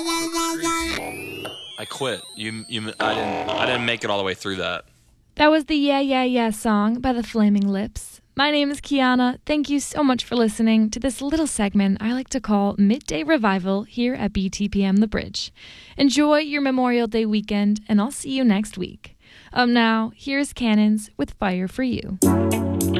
I quit. I didn't make it all the way through that. That was the Yeah Yeah Yeah song by the Flaming Lips. My name is Kiana. Thank you so much for listening to this little segment I like to call Midday Revival here at BTPM The Bridge. Enjoy your Memorial Day weekend, and I'll see you next week. Now, here's Cannons with Fire for You.